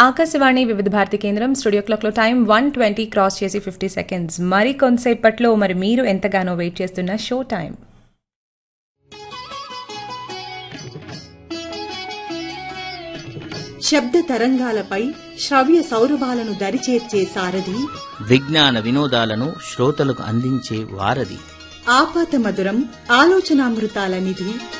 ఆకాశవాణి వివిధ భారతి కేంద్రం studio clock లో టైం 1:20 క్రాస్ చేసి 50 సెకండ్స్. మరి కొంతసేపట్లో మరి మీరు ఎంతగానో వెయిట్ చేస్తున్న షో టైం. శబ్ద తరంగాలపై శ్రవ్య సౌరభాలను దరిచేర్చే సారథి, విజ్ఞాన వినోదాలను శ్రోతలకు అందించే వారధి, ఆపాత మధురం ఆలోచనామృతాల నిధి